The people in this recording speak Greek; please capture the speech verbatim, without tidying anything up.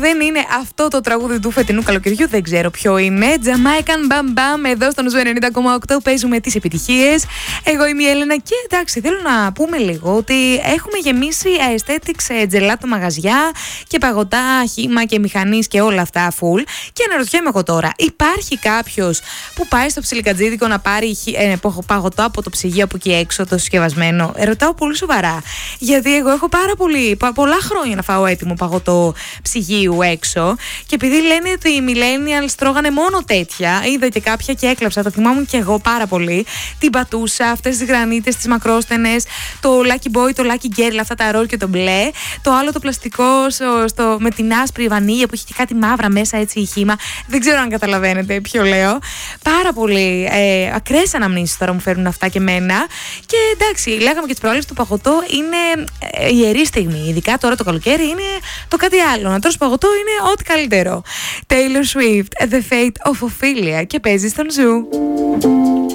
δεν είναι αυτό το τραγούδι του φετινού καλοκαιριού, δεν ξέρω ποιο είναι. Jamaican Bam Bam, εδώ στο Ζου ενενήντα κόμμα οκτώ παίζουμε τις επιτυχίες. Εγώ είμαι η Έλενα και εντάξει, θέλω να πούμε λίγο ότι έχουμε γεμίσει aesthetics, τζελάτο μαγαζιά και παγωτά, χύμα και μηχανής και όλα αυτά full. Και αναρωτιέμαι εγώ τώρα, υπάρχει κάποιος που πάει στο ψιλικατζίδικο να πάρει ε, παγωτό από το ψυγείο από εκεί έξω, το συσκευασμένο? Ρωτάω πολύ σοβαρά. Γιατί εγώ έχω πάρα πολύ, πολλά χρόνια να φάω έτοιμο παγωτό ψυγείου έξω. Και επειδή λένε ότι οι millennials τρώγανε μόνο τέτοια, είδα και κάποια και έκλαψα. Το θυμάμαι και εγώ πάρα πολύ. Την πατούσα, αυτές τις γρανίτες, τις μακρόστενες, το Lucky Boy, το Lucky Girl, αυτά τα ροζ και το μπλε. Το άλλο το πλαστικό στο, στο, με την άσπρη βανίλια που έχει και κάτι μαύρα μέσα, έτσι η χύμα. Δεν ξέρω αν καταλαβαίνετε ποιο λέω. Πάρα πολύ ε, ακραίες αναμνήσεις τώρα μου φέρνουν αυτά και μένα. Και εντάξει, λέγαμε και τις προάλλες, το παγωτό είναι ε, ιερή στιγμή. Ειδικά τώρα το καλοκαίρι είναι το κάτι άλλο. Να τρως παγωτό είναι ό,τι καλύτερο. Taylor Swift, The Fate of Ophelia, και παίζει στον Ζου.